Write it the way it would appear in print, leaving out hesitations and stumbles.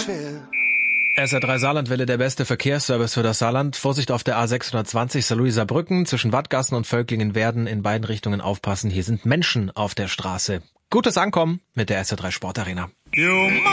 schwer. SR3 Saarlandwelle, der beste Verkehrsservice für das Saarland. Vorsicht auf der A620 Saarlouis-Saarbrücken zwischen Wattgassen und Völklingen-Werden, in beiden Richtungen aufpassen. Hier sind Menschen auf der Straße. Gutes Ankommen mit der SR3 Sportarena.